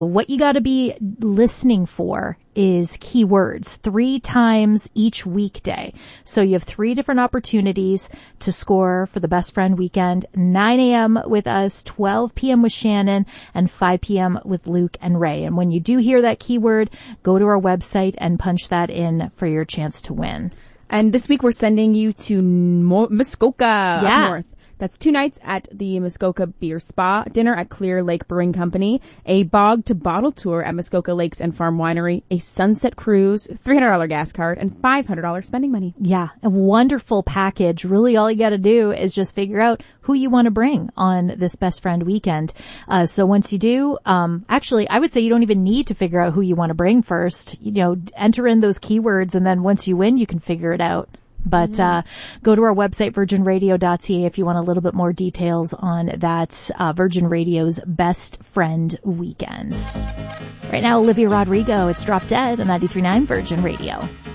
What you got to be listening for is keywords 3 times each weekday. So you have 3 different opportunities to score for the Best Friend Weekend: 9 a.m. with us, 12 p.m. with Shannon, and 5 p.m. with Luke and Ray. And when you do hear that keyword, go to our website and punch that in for your chance to win. And this week we're sending you to Muskoka up north. That's 2 nights at the Muskoka Beer Spa, dinner at Clear Lake Brewing Company, a bog to bottle tour at Muskoka Lakes and Farm Winery, a sunset cruise, $300 gas card, and $500 spending money. Yeah, a wonderful package. Really all you got to do is just figure out who you want to bring on this Best Friend Weekend. So once you do, actually, I would say you don't even need to figure out who you want to bring first. Enter in those keywords, and then once you win, you can figure it out. But go to our website, virginradio.ca, if you want a little bit more details on that Virgin Radio's Best Friend Weekends. Right now, Olivia Rodrigo, it's Drop Dead on 93.9 Virgin Radio.